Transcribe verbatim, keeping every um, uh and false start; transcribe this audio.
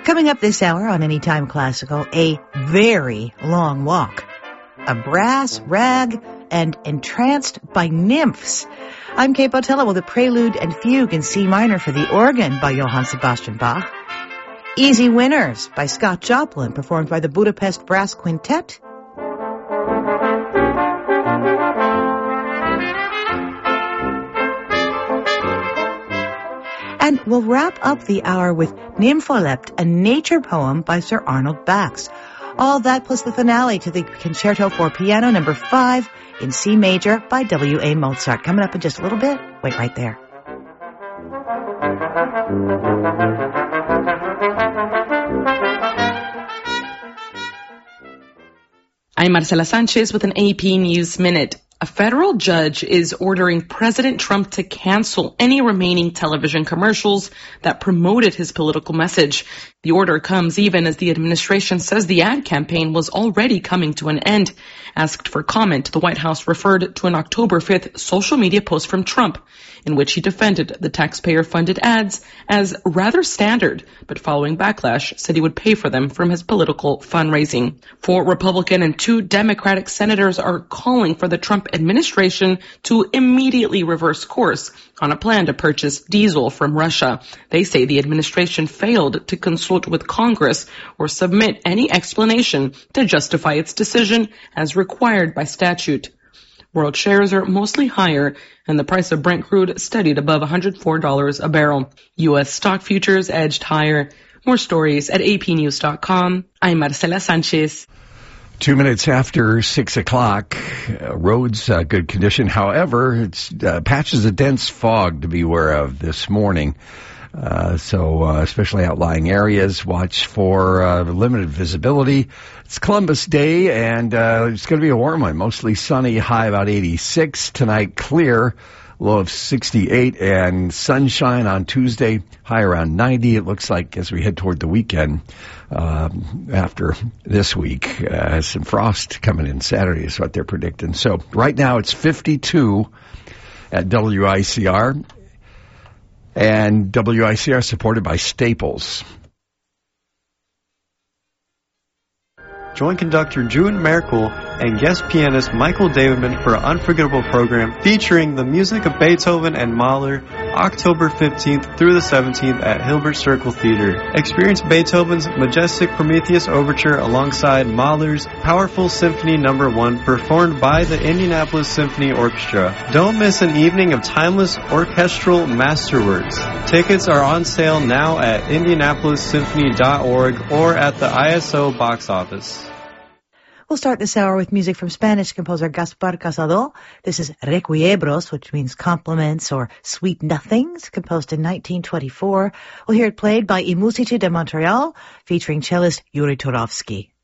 Coming up this hour on Anytime Classical, a very long walk. A brass rag and entranced by nymphs. I'm Kate Botella with a prelude and fugue in C minor for the organ by Johann Sebastian Bach. Easy Winners by Scott Joplin, performed by the Budapest Brass Quintet. And we'll wrap up the hour with Nympholept, a nature poem by Sir Arnold Bax. All that plus the finale to the Concerto for Piano number five in C major by W A Mozart. Coming up in just a little bit. Wait right there. I'm Marcela Sanchez with an A P News Minute. A federal judge is ordering President Trump to cancel any remaining television commercials that promoted his political message. The order comes even as the administration says the ad campaign was already coming to an end. Asked for comment, the White House referred to an October fifth social media post from Trump in which he defended the taxpayer-funded ads as rather standard, but following backlash said he would pay for them from his political fundraising. Four Republican and two Democratic senators are calling for the Trump administration to immediately reverse course on a plan to purchase diesel from Russia. They say the administration failed to consult with Congress or submit any explanation to justify its decision as required by statute. World shares are mostly higher, and the price of Brent crude steadied above one hundred four dollars a barrel. U S stock futures edged higher. More stories at A P news dot com. I'm Marcela Sanchez. Two minutes after six o'clock, uh, roads uh, good condition. However, it's uh, patches of dense fog to be aware of this morning. Uh, so uh, especially outlying areas, watch for uh, limited visibility. It's Columbus Day, and uh, it's going to be a warm one. Mostly sunny, high about eighty-six. Tonight, clear, low of sixty-eight, and sunshine on Tuesday, high around ninety. It looks like as we head toward the weekend, um, after this week, uh, some frost coming in Saturday is what they're predicting. So right now it's fifty-two at W I C R. And W I C R supported by Staples. Join conductor June Merkel and guest pianist Michael Davidman for an unforgettable program featuring the music of Beethoven and Mahler, October fifteenth through the seventeenth at Hilbert Circle Theater. Experience Beethoven's majestic Prometheus Overture alongside Mahler's powerful Symphony Number One, performed by the Indianapolis Symphony Orchestra. Don't miss an evening of timeless orchestral masterworks. Tickets are on sale now at indianapolis symphony dot org or at the I S O box office. We'll start this hour with music from Spanish composer Gaspar Casado. This is Requiebros, which means compliments or sweet nothings, composed in nineteen twenty-four. We'll hear it played by I Musici de Montreal, featuring cellist Yuri Turovsky.